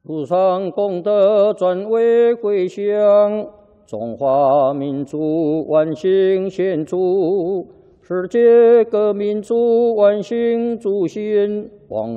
路上功德转为回向，中华民族万幸献祝，世界各民族万幸祝新。